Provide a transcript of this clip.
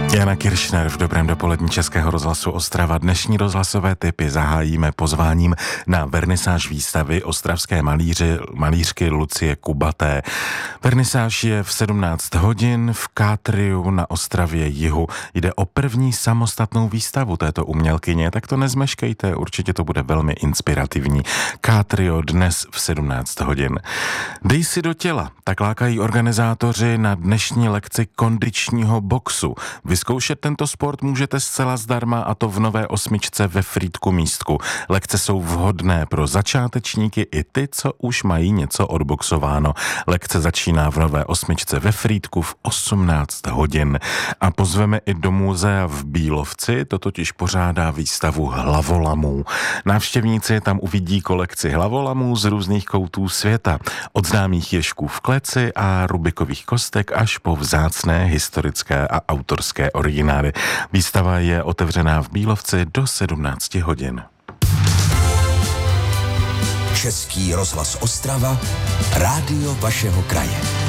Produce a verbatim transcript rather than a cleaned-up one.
Jana Kiršner v dobrém dopolední Českého rozhlasu Ostrava. Dnešní rozhlasové tipy zahájíme pozváním na vernisáž výstavy ostravské malíři, malířky Lucie Kubaté. Vernisáž je v sedmnáct hodin v Kátriu na Ostravě Jihu. Jde o první samostatnou výstavu této umělkyně, tak to nezmeškejte, určitě to bude velmi inspirativní. Kátrio dnes v sedmnáct hodin. Dej si do těla, tak lákají organizátoři na dnešní lekci kondičního boxu. Vyzkoušet tento sport můžete zcela zdarma, a to v nové osmičce ve Frýdku Místku. Lekce jsou vhodné pro začátečníky i ty, co už mají něco odboxováno. Lekce začíná v nové osmičce ve Frýdku v osmnáct hodin. A pozveme i do muzea v Bílovci, to totiž pořádá výstavu hlavolamů. Návštěvníci tam uvidí kolekci hlavolamů z různých koutů světa. Od známých ježků v kleci a rubikových kostek až po vzácné historické a autorské originály. Výstava je otevřená v Bílovci do sedmnáct hodin. Český rozhlas Ostrava, rádio vašeho kraje.